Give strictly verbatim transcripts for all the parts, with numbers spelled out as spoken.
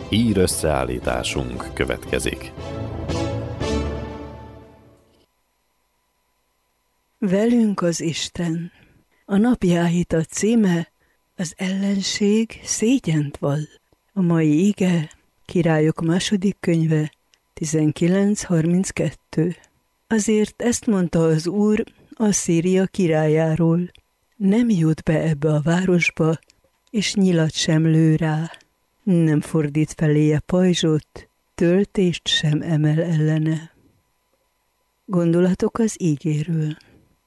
Hír összeállításunk következik. Velünk az Isten. A napjáhítat címe: az ellenség szégyent vall. A mai ige Királyok második könyve tizenkilenc harminckettő. Azért ezt mondta az Úr Asszíria királyáról: nem jut be ebbe a városba, és nyilat sem lő rá. Nem fordít feléje pajzsot, töltést sem emel ellene. Gondolatok az ígéről.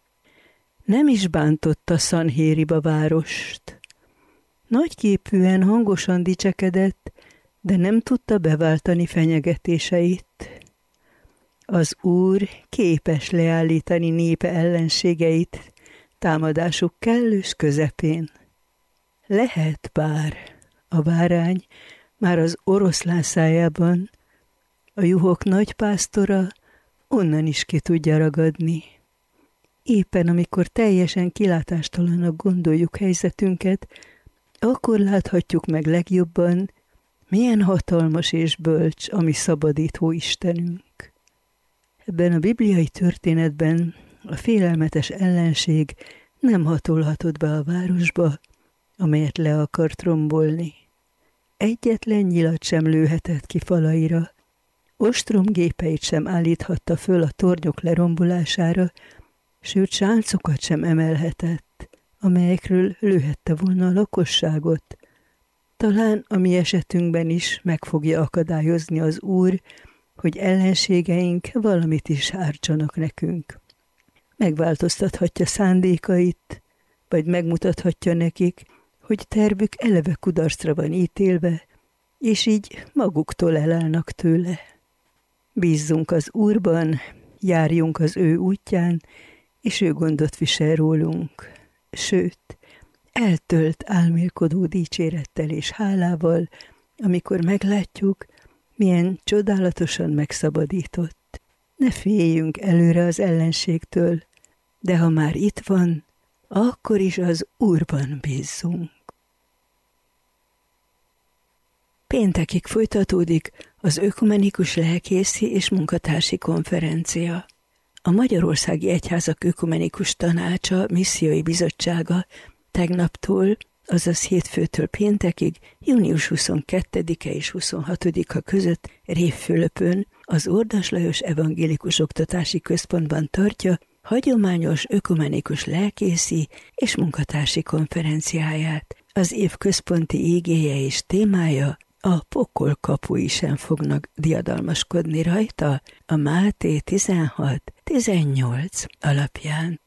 Nem is bántotta Szanhériba várost. Nagyképűen, hangosan dicsekedett, de nem tudta beváltani fenyegetéseit. Az Úr képes leállítani népe ellenségeit támadásuk kellős közepén. Lehet bár a bárány már az oroszlán szájában, a juhok nagypásztora onnan is ki tudja ragadni. Éppen amikor teljesen kilátástalanabb gondoljuk helyzetünket, akkor láthatjuk meg legjobban, milyen hatalmas és bölcs a mi szabadító Istenünk. Ebben a bibliai történetben a félelmetes ellenség nem hatolhatott be a városba, amelyet le akart rombolni. Egyetlen nyilat sem lőhetett ki falaira, ostromgépeit sem állíthatta föl a tornyok lerombolására, sőt sáncokat sem emelhetett, amelyekről lőhette volna a lakosságot. Talán a mi esetünkben is meg fogja akadályozni az Úr, hogy ellenségeink valamit is ártsanak nekünk. Megváltoztathatja szándékait, vagy megmutathatja nekik, hogy tervük eleve kudarcra van ítélve, és így maguktól elállnak tőle. Bízzunk az Úrban, járjunk az ő útján, és ő gondot visel rólunk. Sőt, eltölt álmélkodó dicsérettel és hálával, amikor meglátjuk, milyen csodálatosan megszabadított. Ne féljünk előre az ellenségtől, de ha már itt van, akkor is az Úrban bízzunk. Péntekig folytatódik az Ökumenikus Lelkészi és Munkatársi Konferencia. A Magyarországi Egyházak Ökumenikus Tanácsa Missziói Bizottsága tegnaptól, azaz hétfőtől péntekig, június huszonkettedike és huszonhatodika között Révfülöpön, az Ordas Lajos Evangélikus Oktatási Központban tartja hagyományos ökumenikus lelkészi és munkatársi konferenciáját. Az év központi igéje és témája: a pokol kapui sem fognak diadalmaskodni rajta, a Máté tizenhat tizennyolc alapján.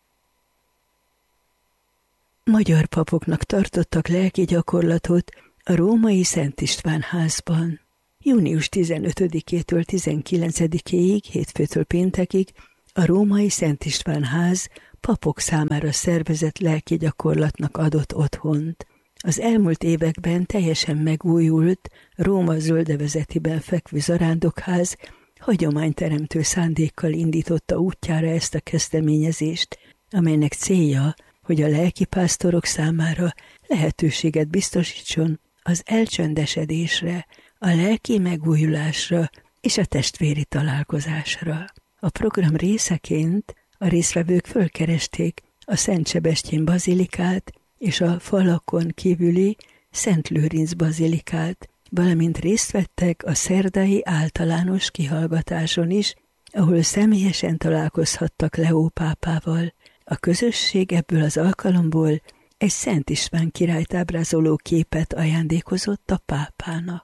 Magyar papoknak tartottak lelki gyakorlatot a római Szent István házban. június tizenötödikétől tizenkilencedikéig, hétfőtől péntekig a római Szent István ház papok számára szervezett lelki gyakorlatnak adott otthont. Az elmúlt években teljesen megújult Róma zöldevezetiben fekvő zarándokház hagyományteremtő szándékkal indította útjára ezt a kezdeményezést, amelynek célja, hogy a lelkipásztorok számára lehetőséget biztosítson az elcsöndesedésre, a lelki megújulásra és a testvéri találkozásra. A program részeként a résztvevők fölkeresték a Szent Sebestyén bazilikát és a falakon kívüli Szent Lőrinc bazilikát, valamint részt vettek a szerdai általános kihallgatáson is, ahol személyesen találkozhattak Leó pápával. A közösség ebből az alkalomból egy Szent István királyt ábrázoló képet ajándékozott a pápának.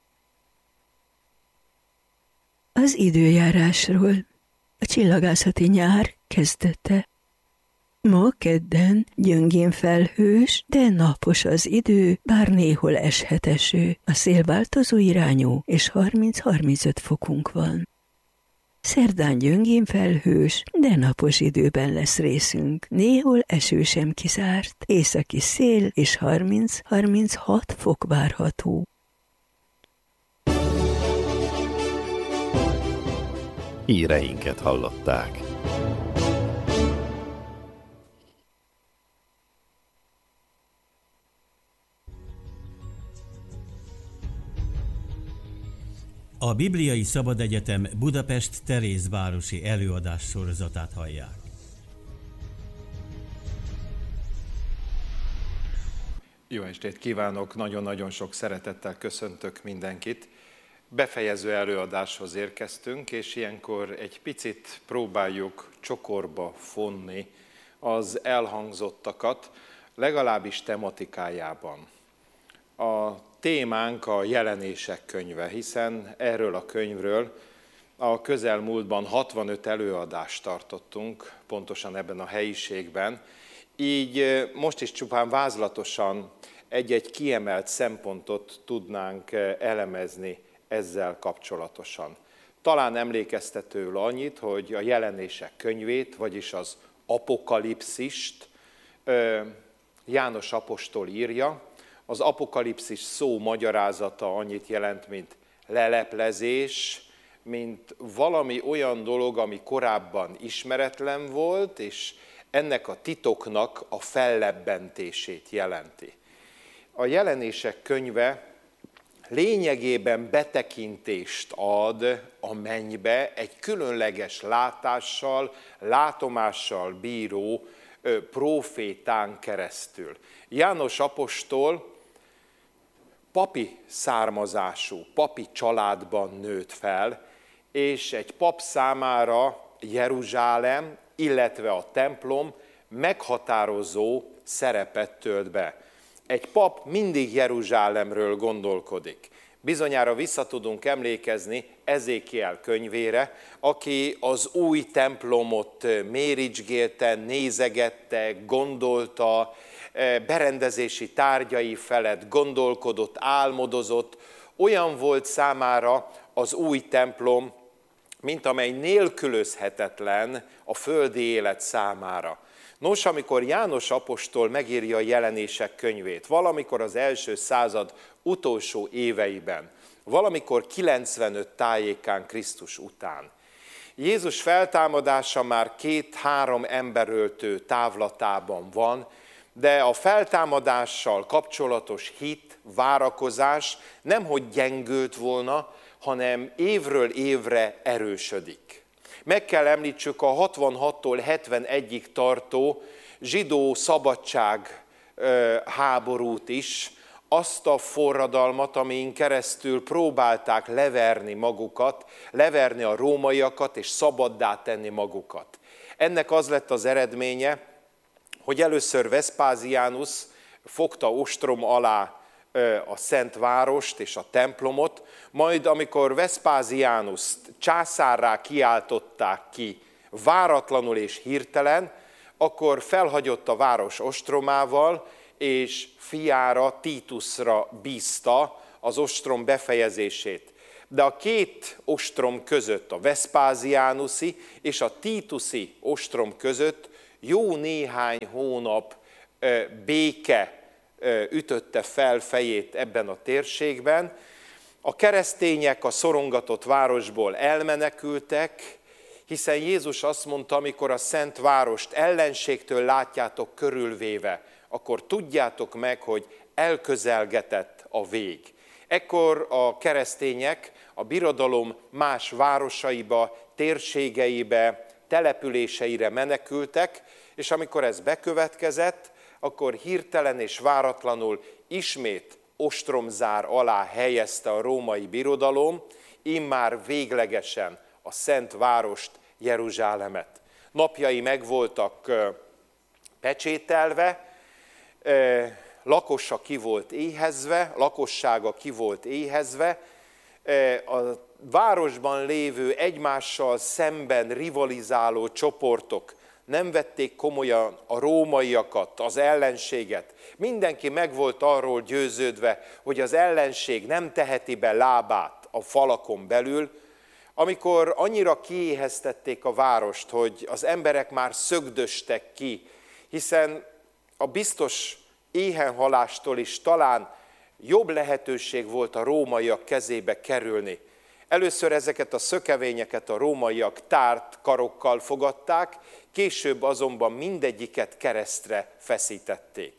Az időjárásról. A csillagászati nyár kezdete. Ma kedden gyöngén felhős, de napos az idő, bár néhol eshet eső. A szél változó irányú, és harminc-harmincöt fokunk van. Szerdán gyöngén felhős, de napos időben lesz részünk. Néhol eső sem kizárt, északi szél és harminc-harminchat fok várható. Híreinket hallották. A Bibliai Szabadegyetem Budapest Terézvárosi előadás sorozatát hallják. Jó estét kívánok, nagyon-nagyon sok szeretettel köszöntök mindenkit. Befejező előadáshoz érkeztünk, és ilyenkor egy picit próbáljuk csokorba fonni az elhangzottakat, legalábbis tematikájában. A témánk a Jelenések könyve, hiszen erről a könyvről a közelmúltban hatvanöt előadást tartottunk, pontosan ebben a helyiségben, így most is csupán vázlatosan egy-egy kiemelt szempontot tudnánk elemezni ezzel kapcsolatosan. Talán emlékeztetőül annyit, hogy a Jelenések könyvét, vagyis az Apokalipszist János apostol írja. Az apokalipszis szó magyarázata annyit jelent, mint leleplezés, mint valami olyan dolog, ami korábban ismeretlen volt, és ennek a titoknak a fellebbentését jelenti. A Jelenések könyve lényegében betekintést ad a mennybe egy különleges látással, látomással bíró prófétán keresztül. János apostol papi származású, papi családban nőtt fel, és egy pap számára Jeruzsálem, illetve a templom meghatározó szerepet tölt be. Egy pap mindig Jeruzsálemről gondolkodik. Bizonyára vissza tudunk emlékezni Ezékiel könyvére, aki az új templomot méricsgélte, nézegette, gondolta, berendezési tárgyai felett gondolkodott, álmodozott. Olyan volt számára az új templom, mint amely nélkülözhetetlen a földi élet számára. Nos, amikor János apostol megírja a Jelenések könyvét, valamikor az első század utolsó éveiben, valamikor kilencvenöt tájékán Krisztus után, Jézus feltámadása már két-három emberöltő távlatában van, de a feltámadással kapcsolatos hit, várakozás nemhogy gyengült volna, hanem évről évre erősödik. Meg kell említsük a hatvanhattól hetvenegyig tartó zsidó szabadság háborút is, azt a forradalmat, amin keresztül próbálták leverni magukat, leverni a rómaiakat és szabaddá tenni magukat. Ennek az lett az eredménye, hogy először Vespasianus fogta ostrom alá a Szent Várost és a templomot, majd amikor Vespasianust császárrá kiáltották ki váratlanul és hirtelen, akkor felhagyott a város ostromával, és fiára, Titusra bízta az ostrom befejezését. De a két ostrom között, a Vespasianusi és a Titusi ostrom között jó néhány hónap béke ütötte fel fejét ebben a térségben. A keresztények a szorongatott városból elmenekültek, hiszen Jézus azt mondta, amikor a Szent Várost ellenségtől látjátok körülvéve, akkor tudjátok meg, hogy elközelgetett a vég. Ekkor a keresztények a birodalom más városaiba, térségeibe, településeire menekültek, és amikor ez bekövetkezett, akkor hirtelen és váratlanul ismét ostromzár alá helyezte a római birodalom, immár véglegesen a Szent Várost, Jeruzsálemet. Napjai meg voltak pecsételve, lakosa ki volt éhezve, lakossága ki volt éhezve, a városban lévő egymással szemben rivalizáló csoportok nem vették komolyan a rómaiakat, az ellenséget. Mindenki meg volt arról győződve, hogy az ellenség nem teheti be lábát a falakon belül, amikor annyira kiéheztették a várost, hogy az emberek már szögdöstek ki, hiszen a biztos éhenhalástól is talán jobb lehetőség volt a rómaiak kezébe kerülni. Először ezeket a szökevényeket a rómaiak tárt karokkal fogadták, később azonban mindegyiket keresztre feszítették.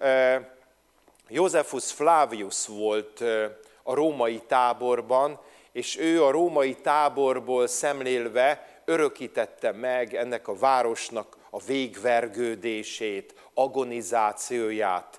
Josephus Flavius volt a római táborban, és ő a római táborból szemlélve örökítette meg ennek a városnak a végvergődését, agonizációját.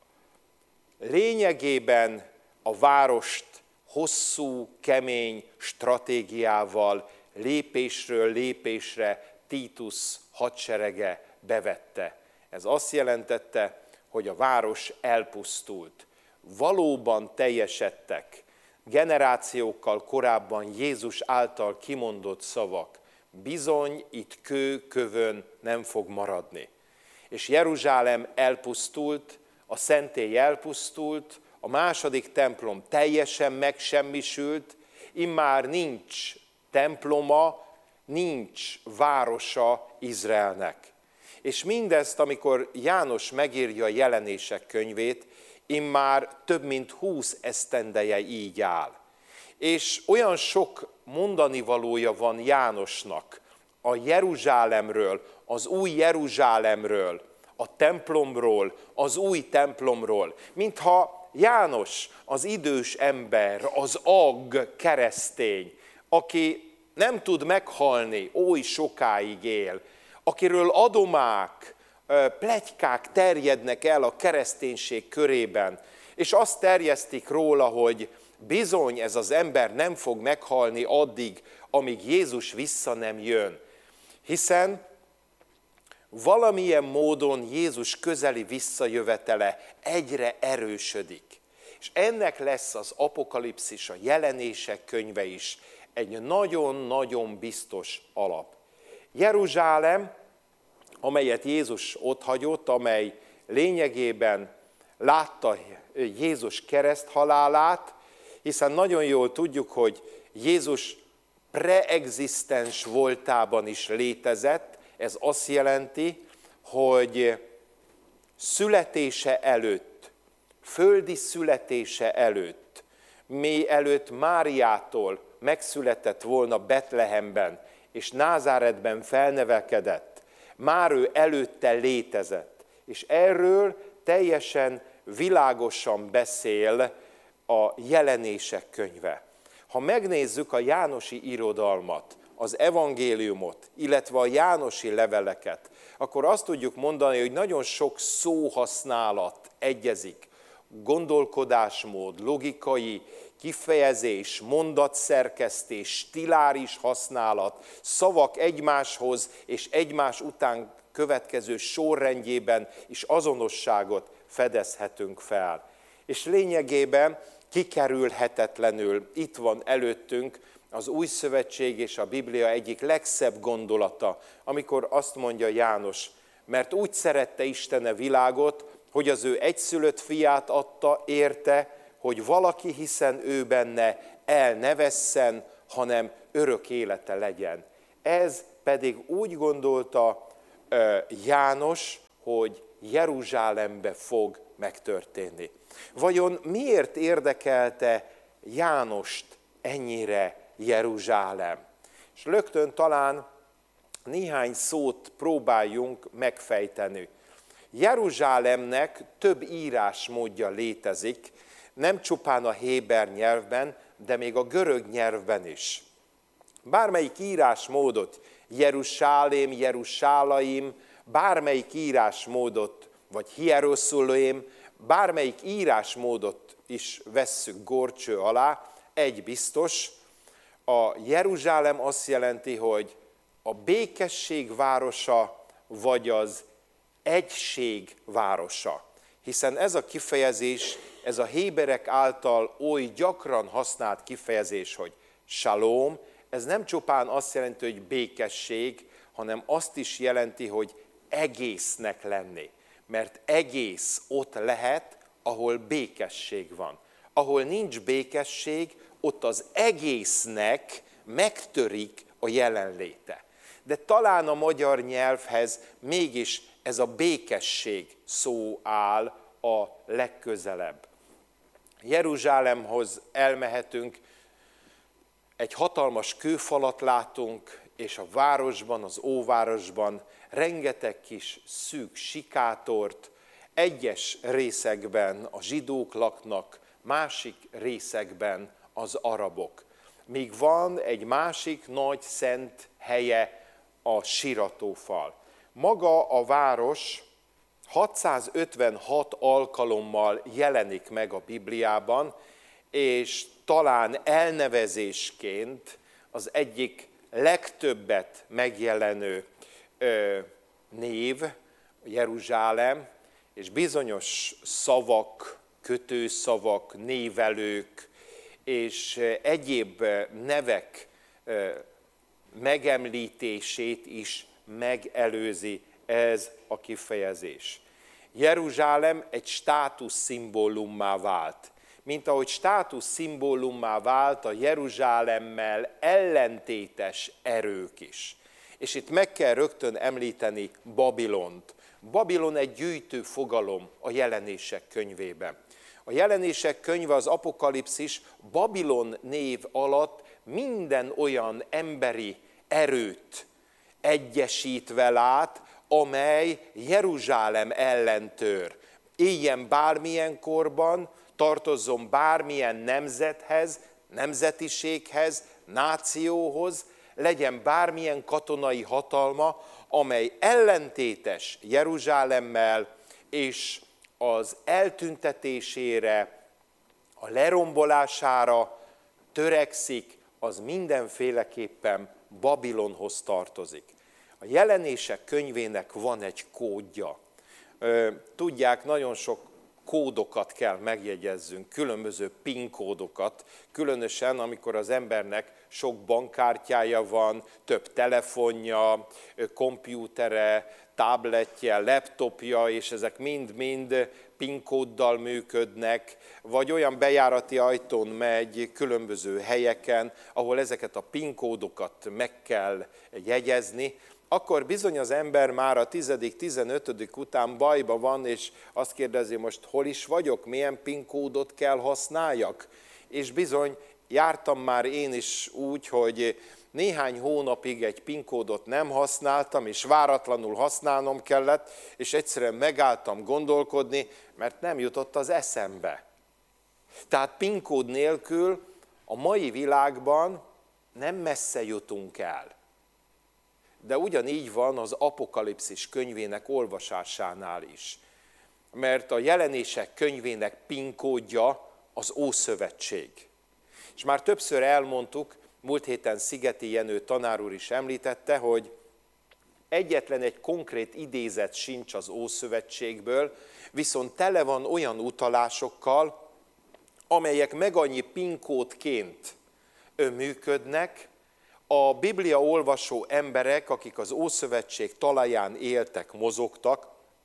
Lényegében a várost hosszú, kemény stratégiával lépésről lépésre Títusz hadserege bevette. Ez azt jelentette, hogy a város elpusztult. Valóban teljesedtek generációkkal korábban Jézus által kimondott szavak. Bizony, itt kő kövön nem fog maradni. És Jeruzsálem elpusztult, a szentély elpusztult, a második templom teljesen megsemmisült, immár nincs temploma, nincs városa Izraelnek. És mindezt, amikor János megírja a Jelenések könyvét, immár több mint húsz esztendeje így áll. És olyan sok mondanivalója van Jánosnak a Jeruzsálemről, az új Jeruzsálemről, a templomról, az új templomról, mintha János, az idős ember, az agg keresztény, aki nem tud meghalni, oly sokáig él, akiről adomák, pletykák terjednek el a kereszténység körében, és azt terjesztik róla, hogy bizony ez az ember nem fog meghalni addig, amíg Jézus vissza nem jön. Hiszen valamilyen módon Jézus közeli visszajövetele egyre erősödik. És ennek lesz az Apokalipszis, a Jelenések könyve is egy nagyon-nagyon biztos alap. Jeruzsálem, amelyet Jézus otthagyott, amely lényegében látta Jézus kereszthalálát, hiszen nagyon jól tudjuk, hogy Jézus preexisztens voltában is létezett. Ez azt jelenti, hogy születése előtt, földi születése előtt, mielőtt Máriától megszületett volna Betlehemben, és Názáretben felnevelkedett, már ő előtte létezett. És erről teljesen világosan beszél a Jelenések könyve. Ha megnézzük a jánosi irodalmat, az evangéliumot, illetve a jánosi leveleket, akkor azt tudjuk mondani, hogy nagyon sok szóhasználat egyezik. Gondolkodásmód, logikai kifejezés, mondatszerkesztés, stiláris használat, szavak egymáshoz és egymás után következő sorrendjében is azonosságot fedezhetünk fel. És lényegében kikerülhetetlenül itt van előttünk az Új Szövetség és a Biblia egyik legszebb gondolata, amikor azt mondja János, mert úgy szerette Isten a világot, hogy az ő egyszülött fiát adta érte, hogy valaki, hiszen ő benne el ne vesszen, hanem örök élete legyen. Ez pedig úgy gondolta János, hogy Jeruzsálembe fog megtörténni. Vajon miért érdekelte Jánost ennyire Jeruzsálem? És rögtön talán néhány szót próbáljunk megfejteni. Jeruzsálemnek több írásmódja létezik, nem csupán a héber nyelvben, de még a görög nyelvben is. Bármelyik írásmódot, Jerusálém, Jerusálaim, bármelyik írásmódot, vagy Hieroszulém, bármelyik írásmódot is vesszük górcső alá, egy biztos, a Jeruzsálem azt jelenti, hogy a békesség városa, vagy az egység városa. Hiszen ez a kifejezés, ez a héberek által oly gyakran használt kifejezés, hogy salom, ez nem csupán azt jelenti, hogy békesség, hanem azt is jelenti, hogy egésznek lenni. Mert egész ott lehet, ahol békesség van. Ahol nincs békesség, ott az egésznek megtörik a jelenléte. De talán a magyar nyelvhez mégis ez a békesség szó áll a legközelebb. Jeruzsálemhoz elmehetünk, egy hatalmas kőfalat látunk, és a városban, az óvárosban rengeteg kis szűk sikátort, egyes részekben a zsidók laknak, másik részekben az arabok. míg van egy másik nagy szent helye, a siratófal. Maga a város hatszázötvenhat alkalommal jelenik meg a Bibliában, és talán elnevezésként az egyik legtöbbet megjelenő ö, név, Jeruzsálem, és bizonyos szavak, kötőszavak, névelők és egyéb nevek megemlítését is megelőzi ez a kifejezés. Jeruzsálem egy státuszszimbólummá vált. Mint ahogy státuszszimbólummá vált a Jeruzsálemmel ellentétes erők is. És itt meg kell rögtön említeni Babilont. Babilon egy gyűjtő fogalom a Jelenések könyvében. A Jelenések könyve, az Apokalipszis Babilon név alatt minden olyan emberi erőt egyesítve lát, amely Jeruzsálem ellen tör. Éljen bármilyen korban, tartozzon bármilyen nemzethez, nemzetiséghez, nációhoz, legyen bármilyen katonai hatalma, amely ellentétes Jeruzsálemmel, és az eltüntetésére, a lerombolására törekszik, az mindenféleképpen Babilonhoz tartozik. A Jelenések könyvének van egy kódja. Tudják, nagyon sok kódokat kell megjegyezzünk, különböző PIN kódokat, különösen amikor az embernek sok bankkártyája van, több telefonja, kompjútere, tábletje, laptopja, és ezek mind-mind PIN kóddal működnek, vagy olyan bejárati ajtón megy különböző helyeken, ahol ezeket a PIN kódokat meg kell jegyezni, akkor bizony az ember már a tizedik, tizenötödik után bajba van, és azt kérdezi, most hol is vagyok, milyen PIN kódot kell használjak. És bizony jártam már én is úgy, hogy néhány hónapig egy PIN kódot nem használtam, és váratlanul használnom kellett, és egyszerűen megálltam gondolkodni, mert nem jutott az eszembe. Tehát PIN kód nélkül a mai világban nem messze jutunk el. De ugyanígy van az Apokalipszis könyvének olvasásánál is. Mert a Jelenések könyvének PIN kódja az Ószövetség. És már többször elmondtuk, múlt héten Szigeti Jenő tanár úr is említette, hogy egyetlen egy konkrét idézet sincs az Ószövetségből, viszont tele van olyan utalásokkal, amelyek meg annyi PIN kódként működnek. A Biblia olvasó emberek, akik az Ószövetség talaján éltek, mozogtak,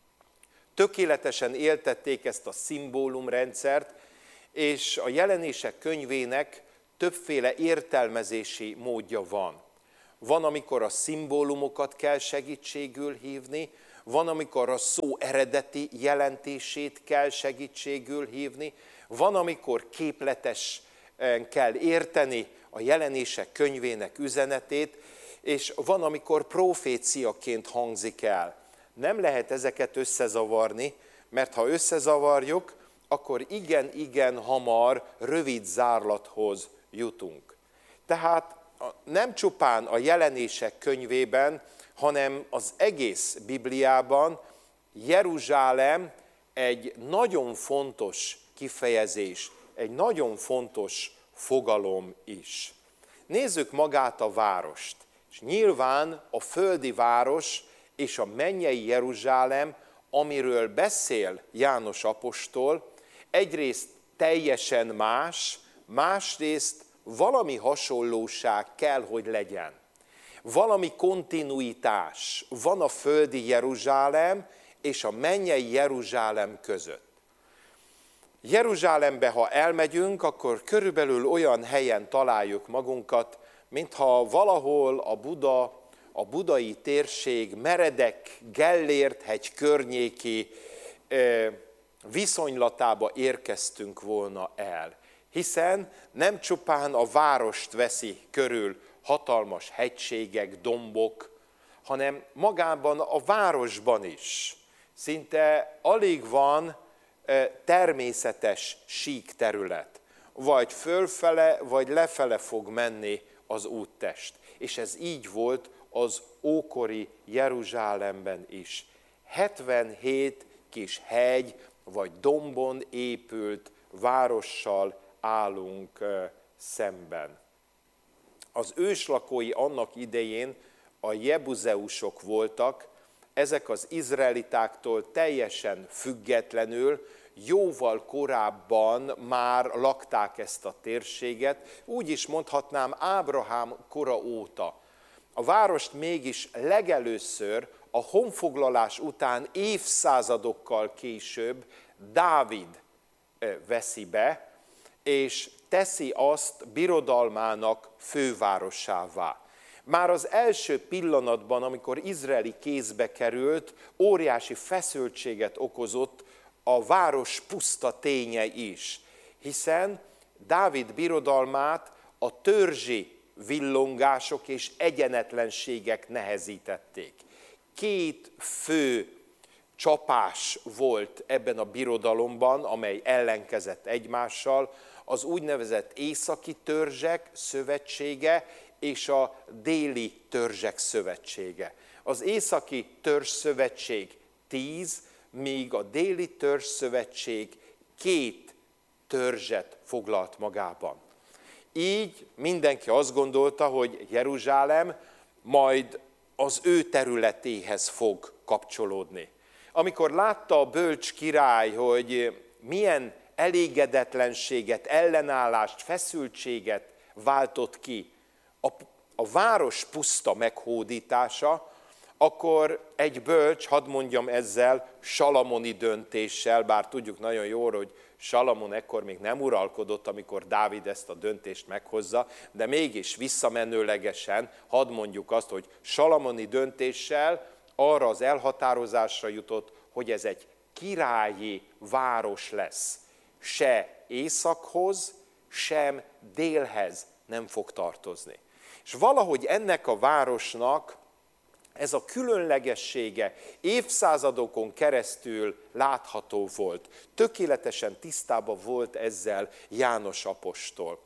tökéletesen éltették ezt a szimbólumrendszert, és a Jelenések könyvének többféle értelmezési módja van. Van, amikor a szimbólumokat kell segítségül hívni, van, amikor a szó eredeti jelentését kell segítségül hívni, van, amikor képletesen kell érteni a Jelenések könyvének üzenetét, és van, amikor proféciaként hangzik el. Nem lehet ezeket összezavarni, mert ha összezavarjuk, akkor igen-igen hamar rövid zárlathoz jutunk. Tehát nem csupán a Jelenések könyvében, hanem az egész Bibliában Jeruzsálem egy nagyon fontos kifejezés, egy nagyon fontos fogalom is. Nézzük magát a várost. És nyilván a földi város és a mennyei Jeruzsálem, amiről beszél János apostol, egyrészt teljesen más, másrészt valami hasonlóság kell, hogy legyen. Valami kontinuitás van a földi Jeruzsálem és a mennyei Jeruzsálem között. Jeruzsálembe, ha elmegyünk, akkor körülbelül olyan helyen találjuk magunkat, mintha valahol a Buda, a budai térség meredek Gellért hegy környéki viszonylatába érkeztünk volna el. Hiszen nem csupán a várost veszi körül hatalmas hegységek, dombok, hanem magában a városban is szinte alig van természetes sík terület. vagy fölfele, vagy lefele fog menni az úttest. És ez így volt az ókori Jeruzsálemben is. hetvenhét kis hegy vagy dombon épült várossal állunk szemben. Az őslakói annak idején a jebuzeusok voltak, ezek az izraelitáktól teljesen függetlenül, jóval korábban már lakták ezt a térséget, úgy is mondhatnám Ábrahám kora óta. A várost mégis legelőször a honfoglalás után évszázadokkal később Dávid veszi be, és teszi azt birodalmának fővárosává. Már az első pillanatban, amikor izraeli kézbe került, óriási feszültséget okozott a város puszta ténye is, hiszen Dávid birodalmát a törzsi villongások és egyenetlenségek nehezítették. Két fő csapás volt ebben a birodalomban, amely ellenkezett egymással, az úgynevezett északi törzsek szövetsége és a déli törzsek szövetsége. Az északi törzsszövetség tíz, míg a déli törzsszövetség két törzset foglalt magában. Így mindenki azt gondolta, hogy Jeruzsálem majd az ő területéhez fog kapcsolódni. Amikor látta a bölcs király, hogy milyen elégedetlenséget, ellenállást, feszültséget váltott ki a, a város puszta meghódítása, akkor egy bölcs, hadd mondjam ezzel, salamoni döntéssel, bár tudjuk nagyon jól, hogy Salamon ekkor még nem uralkodott, amikor Dávid ezt a döntést meghozza, de mégis visszamenőlegesen hadd mondjuk azt, hogy salamoni döntéssel arra az elhatározásra jutott, hogy ez egy királyi város lesz. Se északhoz, sem délhez nem fog tartozni. És valahogy ennek a városnak ez a különlegessége évszázadokon keresztül látható volt. Tökéletesen tisztában volt ezzel János apostol.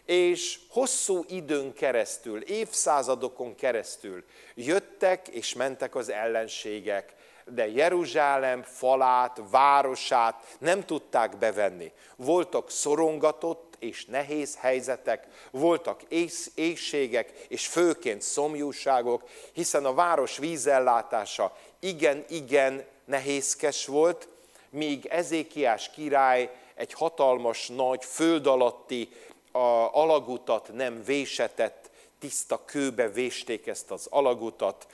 És hosszú időn keresztül, évszázadokon keresztül jöttek és mentek az ellenségek, de Jeruzsálem falát, városát nem tudták bevenni. Voltak szorongatott és nehéz helyzetek, voltak éhségek és főként szomjúságok, hiszen a város vízellátása igen-igen nehézkes volt, míg Ezékiás király egy hatalmas nagy föld alatti a alagutat nem vésetett, tiszta kőbe vésték ezt az alagutat,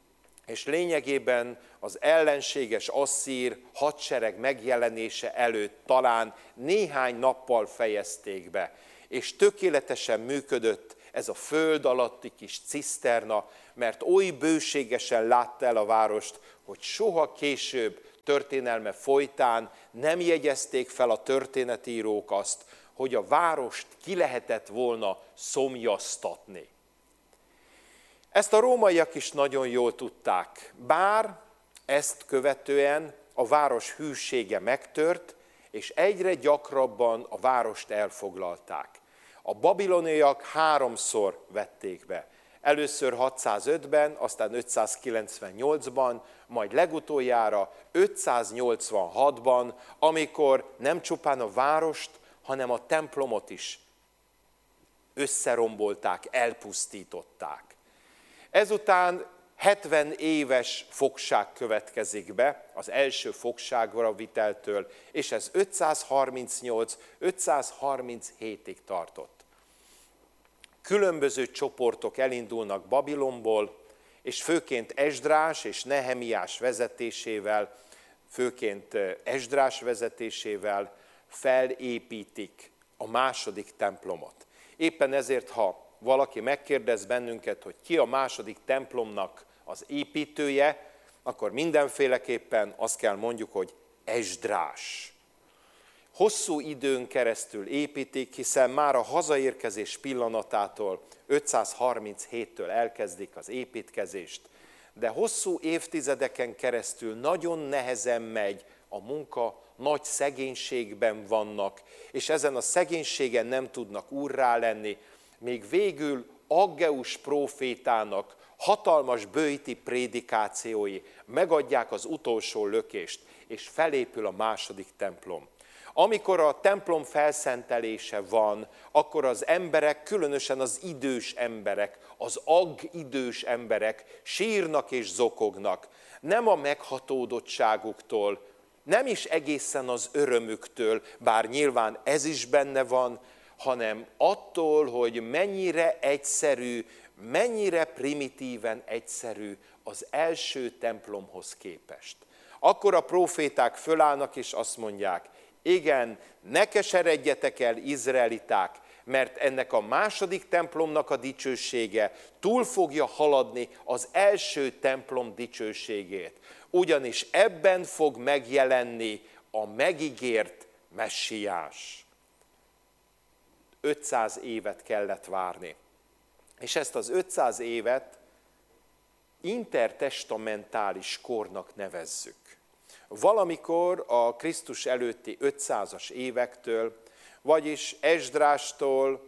és lényegében az ellenséges asszír hadsereg megjelenése előtt talán néhány nappal fejezték be, és tökéletesen működött ez a föld alatti kis ciszterna, mert oly bőségesen látta el a várost, hogy soha később történelme folytán nem jegyezték fel a történetírók azt, hogy a várost ki lehetett volna szomjaztatni. Ezt a rómaiak is nagyon jól tudták, bár ezt követően a város hűsége megtört, és egyre gyakrabban a várost elfoglalták. A babiloniak háromszor vették be. Először hatszázötben, aztán ötszázkilencvennyolcban, majd legutoljára ötszáznyolcvanhatban, amikor nem csupán a várost, hanem a templomot is összerombolták, elpusztították. Ezután hetven éves fogság következik be, az első fogságra viteltől, és ez ötszázharmincnyolc-ötszázharminchétig tartott. Különböző csoportok elindulnak Babilonból, és főként Esdrás és Nehemiás vezetésével, főként Esdrás vezetésével felépítik a második templomot. Éppen ezért, ha valaki megkérdez bennünket, hogy ki a második templomnak az építője, akkor mindenféleképpen azt kell mondjuk, hogy Esdrás. Hosszú időn keresztül építik, hiszen már a hazaérkezés pillanatától, ötszázharminchéttől elkezdik az építkezést, de hosszú évtizedeken keresztül nagyon nehezen megy a munka nagy szegénységben vannak, és ezen a szegénységen nem tudnak úrrá lenni, még végül Aggeus prófétának hatalmas böjti prédikációi megadják az utolsó lökést, és felépül a második templom. Amikor a templom felszentelése van, akkor az emberek, különösen az idős emberek, az agg idős emberek sírnak és zokognak. Nem a meghatódottságuktól, nem is egészen az örömüktől, bár nyilván ez is benne van, hanem attól, hogy mennyire egyszerű, mennyire primitíven egyszerű az első templomhoz képest. Akkor a próféták fölállnak és azt mondják, igen, ne keseredjetek el, izraeliták, mert ennek a második templomnak a dicsősége túl fogja haladni az első templom dicsőségét. Ugyanis ebben fog megjelenni a megígért messiás. ötszáz évet kellett várni. És ezt az ötszáz évet intertestamentális kornak nevezzük. Valamikor a Krisztus előtti ötszázas évektől, vagyis Esdrástól,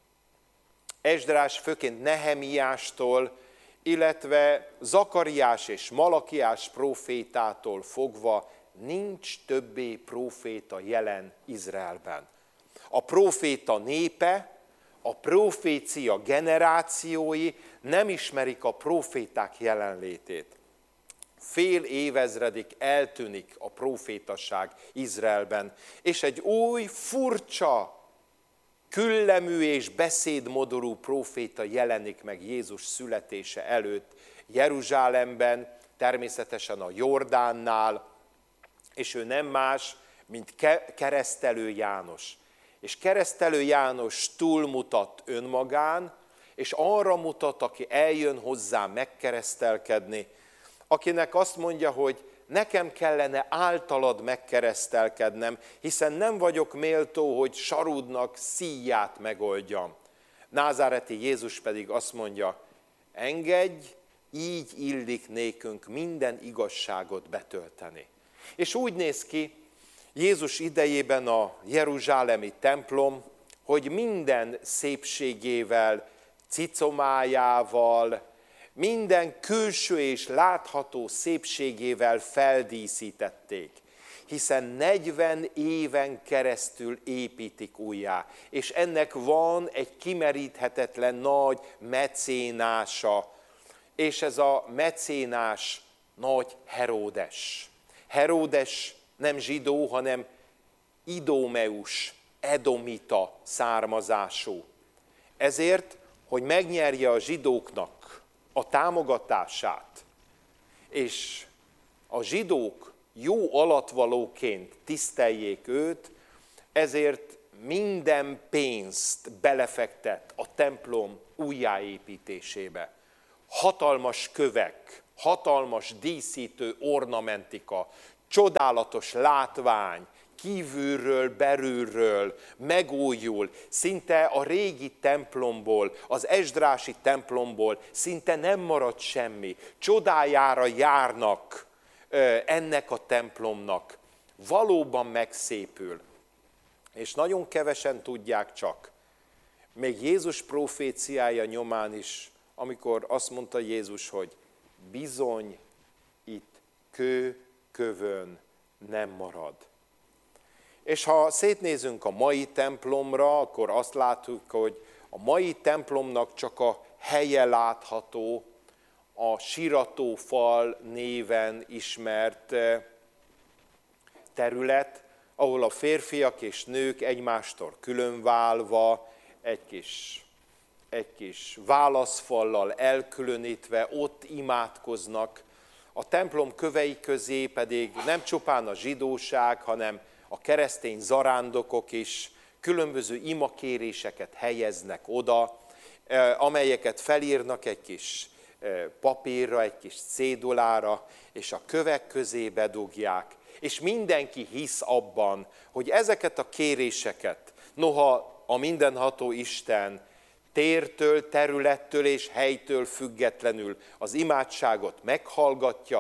Esdrás főként Nehemiástól, illetve Zakariás és Malakiás prófétától fogva nincs többé próféta jelen Izraelben. A próféta népe, a prófécia generációi nem ismerik a próféták jelenlétét. Fél évezredig eltűnik a prófétaság Izraelben, és egy új, furcsa, küllemű és beszédmodorú próféta jelenik meg Jézus születése előtt Jeruzsálemben, természetesen a Jordánnál, és ő nem más, mint Keresztelő János. És Keresztelő János túlmutat önmagán, és arra mutat, aki eljön hozzá megkeresztelkedni, akinek azt mondja, hogy nekem kellene általad megkeresztelkednem, hiszen nem vagyok méltó, hogy sarudnak szíját megoldjam. Názáreti Jézus pedig azt mondja, engedj, így illik nékünk minden igazságot betölteni. És úgy néz ki Jézus idejében a jeruzsálemi templom, hogy minden szépségével, cicomájával, minden külső és látható szépségével feldíszítették, hiszen negyven éven keresztül építik újjá, és ennek van egy kimeríthetetlen nagy mecénása, és ez a mecénás nagy Heródes. Heródes nem zsidó, hanem idomeus, edomita származású. Ezért, hogy megnyerje a zsidóknak a támogatását, és a zsidók jó alatvalóként tiszteljék őt, ezért minden pénzt belefektet a templom újjáépítésébe. Hatalmas kövek, hatalmas díszítő ornamentika, csodálatos látvány, kívülről, belülről megújul, szinte a régi templomból, az esdrási templomból szinte nem marad semmi. Csodájára járnak ennek a templomnak. Valóban megszépül. És nagyon kevesen tudják csak, még Jézus proféciája nyomán is, amikor azt mondta Jézus, hogy bizony itt kő kövön nem marad. És ha szétnézünk a mai templomra, akkor azt látjuk, hogy a mai templomnak csak a helye látható, a siratófal néven ismert terület, ahol a férfiak és nők egymástól különválva, egy kis, egy kis válaszfallal elkülönítve ott imádkoznak. A templom kövei közé pedig nem csupán a zsidóság, hanem a keresztény zarándokok is különböző imakéréseket helyeznek oda, amelyeket felírnak egy kis papírra, egy kis cédulára, és a kövek közé bedugják. És mindenki hisz abban, hogy ezeket a kéréseket, noha a mindenható Isten tértől, területtől és helytől függetlenül az imádságot meghallgatja,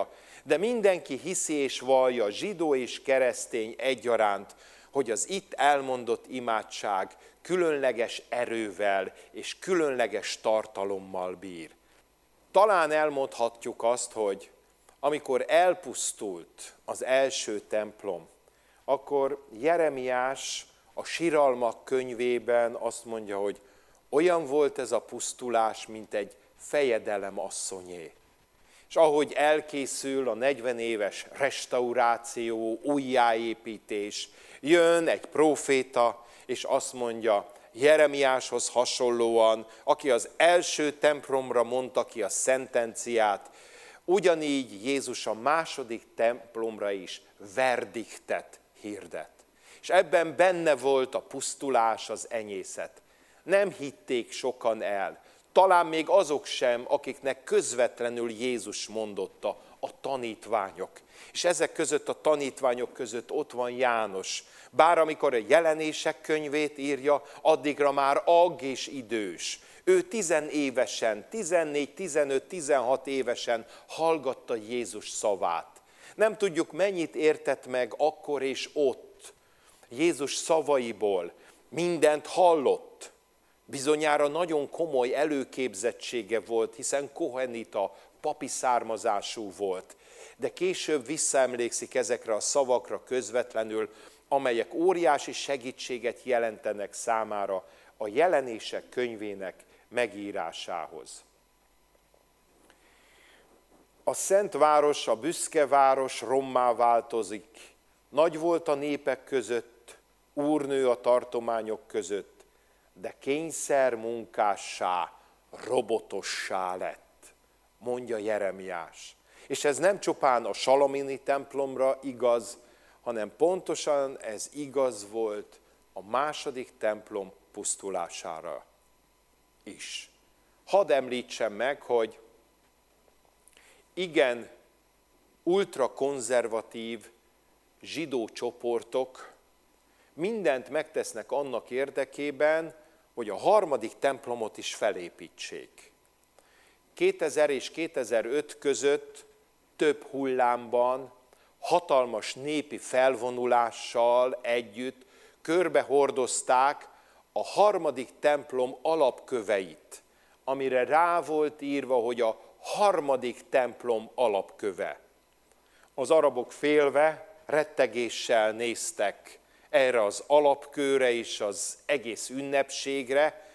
De mindenki hiszi és vallja, zsidó és keresztény egyaránt, hogy az itt elmondott imádság különleges erővel és különleges tartalommal bír. Talán elmondhatjuk azt, hogy amikor elpusztult az első templom, akkor Jeremiás a Siralmak könyvében azt mondja, hogy olyan volt ez a pusztulás, mint egy fejedelem asszonyé. És ahogy elkészül a negyven éves restauráció, újjáépítés, jön egy próféta, és azt mondja, Jeremiáshoz hasonlóan, aki az első templomra mondta ki a szentenciát, ugyanígy Jézus a második templomra is verdiktet hirdet. És ebben benne volt a pusztulás, az enyészet. Nem hitték sokan el. Talán még azok sem, akiknek közvetlenül Jézus mondotta, a tanítványok. És ezek között, a tanítványok között ott van János. Bár amikor a Jelenések könyvét írja, addigra már agg és idős. Ő tizenévesen, tizennégy, tizenöt, tizenhat évesen hallgatta Jézus szavát. Nem tudjuk, mennyit értett meg akkor és ott. Jézus szavaiból mindent hallott. Bizonyára nagyon komoly előképzettsége volt, hiszen kohenita, papi származású volt. De később visszaemlékszik ezekre a szavakra közvetlenül, amelyek óriási segítséget jelentenek számára a Jelenések könyvének megírásához. A szent város, a büszke város rommá változik. Nagy volt a népek között, úrnő a tartományok között, de kényszer munkássá, robotossá lett, mondja Jeremiás. És ez nem csupán a salamini templomra igaz, hanem pontosan ez igaz volt a második templom pusztulására is. Hadd említsem meg, hogy igen, ultrakonzervatív zsidó csoportok mindent megtesznek annak érdekében, hogy a harmadik templomot is felépítsék. kétezer és kétezer-öt között több hullámban, hatalmas népi felvonulással együtt körbehordozták a harmadik templom alapköveit, amire rá volt írva, hogy a harmadik templom alapköve. Az arabok félve, rettegéssel néztek erre az alapkőre és az egész ünnepségre,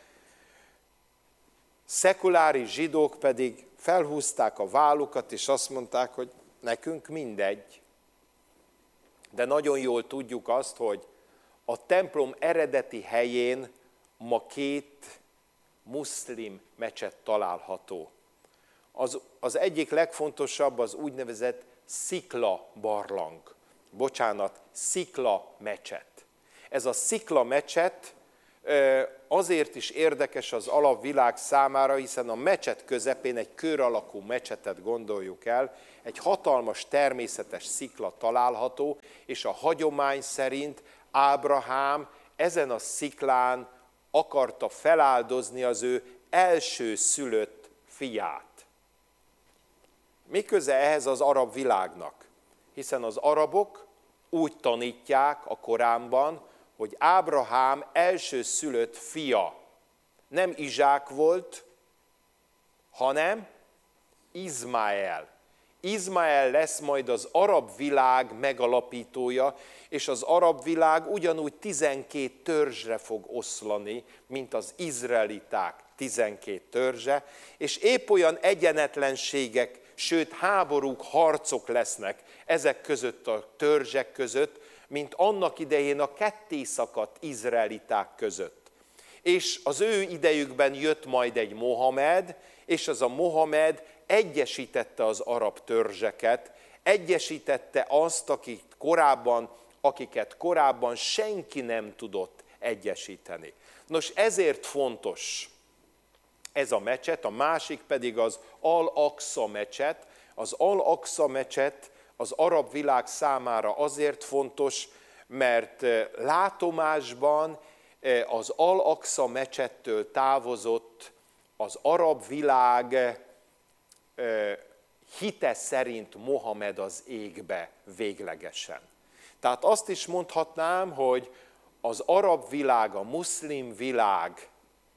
szekuláris zsidók pedig felhúzták a vállukat, és azt mondták, hogy nekünk mindegy. De nagyon jól tudjuk azt, hogy a templom eredeti helyén ma két muszlim mecset található. Az, az egyik legfontosabb az úgynevezett Szikla barlang. Bocsánat, Szikla mecset. Ez a Szikla mecset azért is érdekes az alapvilág számára, hiszen a mecset közepén egy kör alakú mecsetet gondoljuk el, egy hatalmas természetes szikla található, és a hagyomány szerint Ábrahám ezen a sziklán akarta feláldozni az ő első szülött fiát. Mi köze ehhez az arab világnak? Hiszen az arabok úgy tanítják a Koránban, hogy Ábrahám első szülött fia nem Izsák volt, hanem Izmael. Izmael lesz majd az arab világ megalapítója, és az arab világ ugyanúgy tizenkét törzsre fog oszlani, mint az izraeliták tizenkét törzse, és épp olyan egyenetlenségek, sőt háborúk, harcok lesznek ezek között a törzsek között, mint annak idején a kettészakadt izraeliták között. És az ő idejükben jött majd egy Mohamed, és az a Mohamed egyesítette az arab törzseket, egyesítette azt, akik korábban, akiket korábban senki nem tudott egyesíteni. Nos, ezért fontos ez a mecset, a másik pedig az Al-Aqsa mecset. Az Al-Aqsa mecset az arab világ számára azért fontos, mert látomásban az Al-Aqsa mecsettől távozott az arab világ hite szerint Mohamed az égbe véglegesen. Tehát azt is mondhatnám, hogy az arab világ, a muszlim világ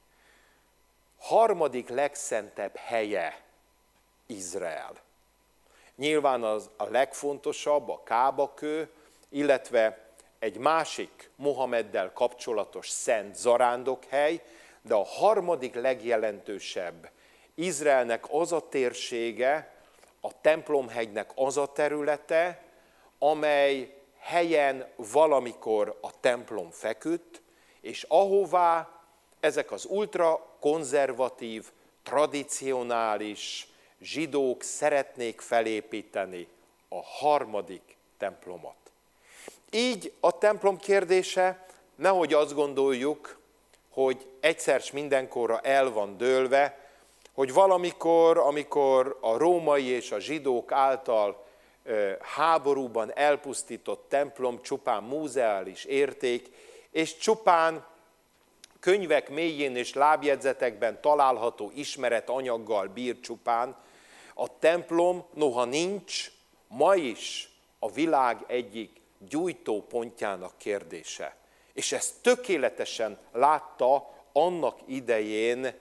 harmadik legszentebb helye Izrael. Nyilván az a legfontosabb a Kábakő, illetve egy másik Mohameddel kapcsolatos szent zarándokhely, de a harmadik legjelentősebb Izraelnek az a térsége, a templomhegynek az a területe, amely helyen valamikor a templom feküdt, és ahová ezek az ultrakonzervatív, tradicionális zsidók szeretnék felépíteni a harmadik templomot. Így a templom kérdése, nehogy azt gondoljuk, hogy egyszer s mindenkorra el van dőlve, hogy valamikor, amikor a római és a zsidók által ö, háborúban elpusztított templom csupán múzeális érték, és csupán könyvek mélyén és lábjegyzetekben található ismeretanyaggal bír csupán, a templom, noha nincs, ma is a világ egyik gyújtópontjának kérdése. És ezt tökéletesen látta annak idején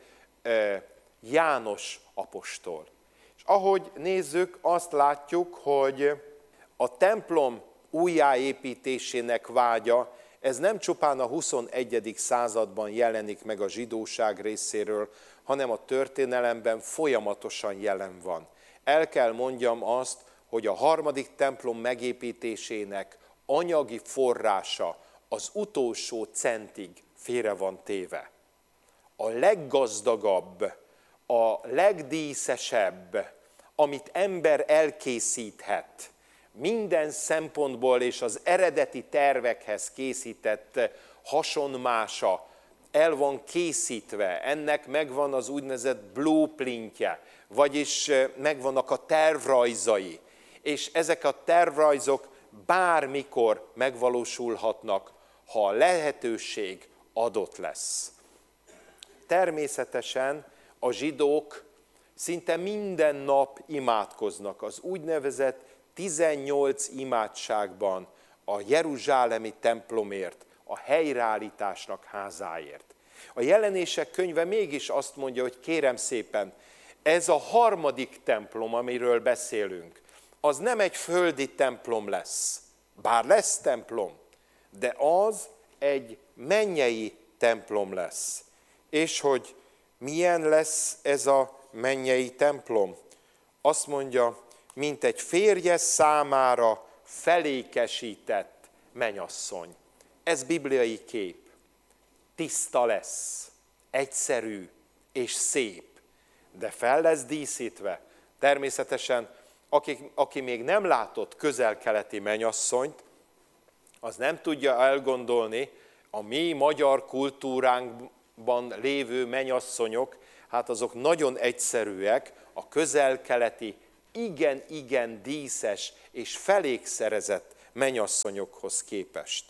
János apostol. És ahogy nézzük, azt látjuk, hogy a templom újjáépítésének vágya, ez nem csupán a huszonegyedik században jelenik meg a zsidóság részéről, hanem a történelemben folyamatosan jelen van. El kell mondjam azt, hogy a harmadik templom megépítésének anyagi forrása az utolsó centig félre van téve. A leggazdagabb, a legdíszesebb, amit ember elkészíthet, minden szempontból és az eredeti tervekhez készített hasonmása el van készítve, ennek megvan az úgynevezett blueprintje, vagyis megvannak a tervrajzai, és ezek a tervrajzok bármikor megvalósulhatnak, ha a lehetőség adott lesz. Természetesen a zsidók szinte minden nap imádkoznak az úgynevezett tizennyolc imádságban a jeruzsálemi templomért, a helyreállításnak házáért. A Jelenések könyve mégis azt mondja, hogy kérem szépen, ez a harmadik templom, amiről beszélünk, az nem egy földi templom lesz, bár lesz templom, de az egy mennyei templom lesz. És hogy milyen lesz ez a mennyei templom? Azt mondja, mint egy férje számára felékesített mennyasszony. Ez bibliai kép. Tiszta lesz, egyszerű és szép, de fel lesz díszítve. Természetesen, aki, aki még nem látott közel-keleti mennyasszonyt, az nem tudja elgondolni, a mi magyar kultúránkban lévő mennyasszonyok, hát azok nagyon egyszerűek, a közel-keleti igen-igen díszes és felékszerezett mennyasszonyokhoz képest.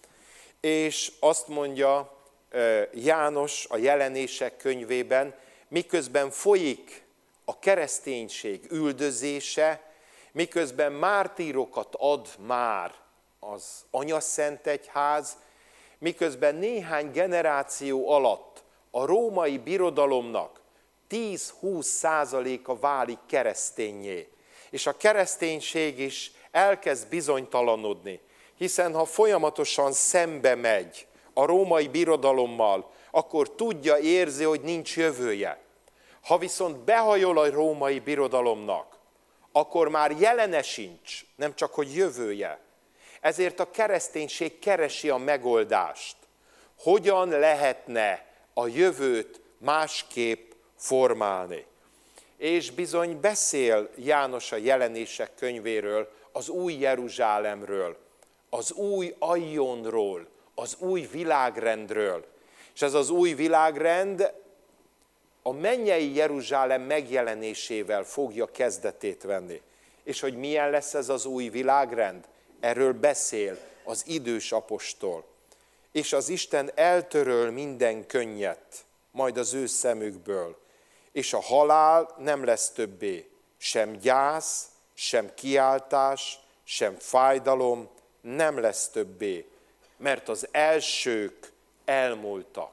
És azt mondja János a Jelenések könyvében, miközben folyik a kereszténység üldözése, miközben mártírokat ad már az Anyaszentegyház, miközben néhány generáció alatt a római birodalomnak tíz-húsz százaléka válik kereszténnyé. És a kereszténység is elkezd bizonytalanodni, hiszen ha folyamatosan szembe megy a római birodalommal, akkor tudja, érzi, hogy nincs jövője. Ha viszont behajol a római birodalomnak, akkor már jelene sincs, nem csak hogy jövője. Ezért a kereszténység keresi a megoldást. Hogyan lehetne a jövőt másképp formálni? És bizony beszél János a Jelenések könyvéről, az új Jeruzsálemről, az új Aionról, az új világrendről. És ez az új világrend a mennyei Jeruzsálem megjelenésével fogja kezdetét venni. És hogy milyen lesz ez az új világrend? Erről beszél az idős apostol. És az Isten eltöröl minden könnyet, majd az ő szemükből, és a halál nem lesz többé, sem gyász, sem kiáltás, sem fájdalom nem lesz többé, mert az elsők elmúltak.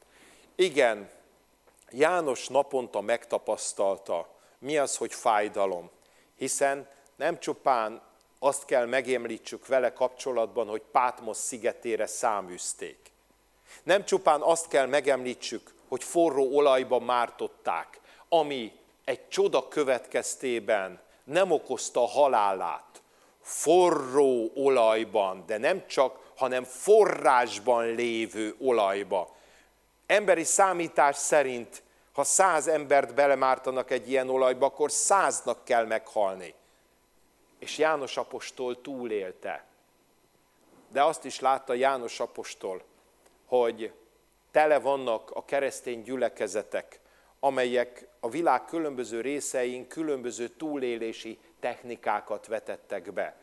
Igen, János naponta megtapasztalta, mi az, hogy fájdalom, hiszen nem csupán azt kell megemlítsük vele kapcsolatban, hogy Pátmos szigetére száműzték. Nem csupán azt kell megemlítsük, hogy forró olajban mártották, ami egy csoda következtében nem okozta a halálát. Forró olajban, de nem csak, hanem forrásban lévő olajba. Emberi számítás szerint, ha száz embert belemártanak egy ilyen olajba, akkor száznak kell meghalni. És János apostol túlélte. De azt is látta János apostol, hogy tele vannak a keresztény gyülekezetek, amelyek a világ különböző részein különböző túlélési technikákat vetettek be.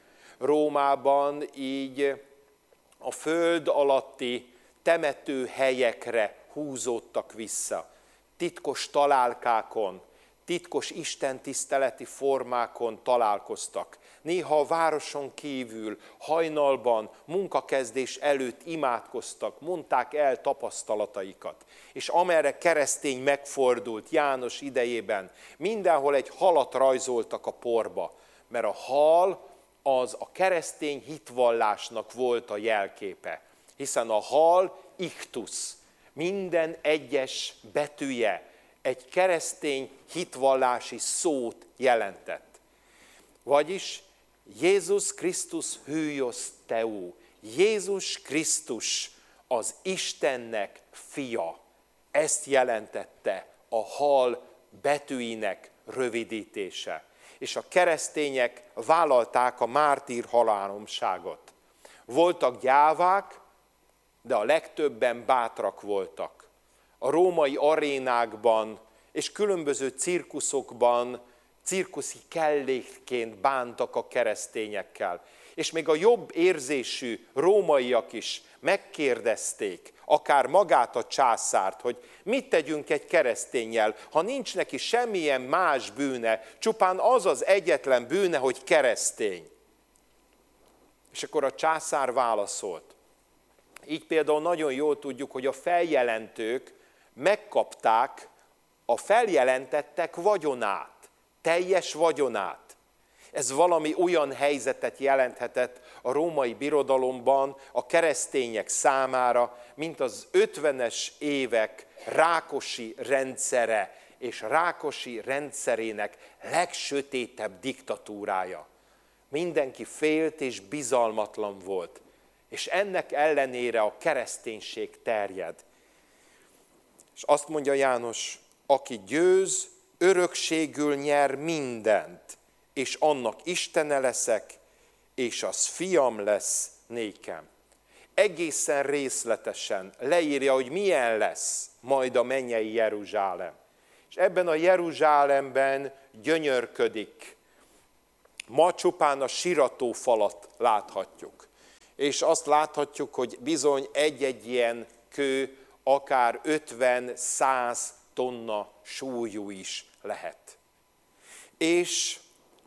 Rómában így a föld alatti temetőhelyekre húzódtak vissza. Titkos találkákon, titkos istentiszteleti formákon találkoztak. Néha a városon kívül, hajnalban, munkakezdés előtt imádkoztak, mondták el tapasztalataikat. És amerre keresztény megfordult János idejében, mindenhol egy halat rajzoltak a porba, mert a hal az a keresztény hitvallásnak volt a jelképe. Hiszen a hal iktusz, minden egyes betűje egy keresztény hitvallási szót jelentett. Vagyis Jézus Krisztus hűjosz teú. Jézus Krisztus az Istennek fia. Ezt jelentette a hal betűinek rövidítése. És a keresztények vállalták a mártír halálomságot. Voltak gyávák, de a legtöbben bátrak voltak. A római arénákban és különböző cirkuszokban cirkuszi kellékként bántak a keresztényekkel. És még a jobb érzésű rómaiak is megkérdezték, akár magát a császárt, hogy mit tegyünk egy kereszténnyel, ha nincs neki semmilyen más bűne, csupán az az egyetlen bűne, hogy keresztény. És akkor a császár válaszolt. Így például nagyon jól tudjuk, hogy a feljelentők megkapták a feljelentettek vagyonát, teljes vagyonát. Ez valami olyan helyzetet jelenthetett a római birodalomban a keresztények számára, mint az ötvenes évek Rákosi rendszere és Rákosi rendszerének legsötétebb diktatúrája. Mindenki félt és bizalmatlan volt, és ennek ellenére a kereszténység terjed. És azt mondja János, aki győz, örökségül nyer mindent, és annak Istene leszek, és az fiam lesz nékem. Egészen részletesen leírja, hogy milyen lesz majd a mennyei Jeruzsálem. És ebben a Jeruzsálemben gyönyörködik. Ma csupán a siratófalat láthatjuk. És azt láthatjuk, hogy bizony egy-egy ilyen kő akár ötven-száz tonna súlyú is lehet. És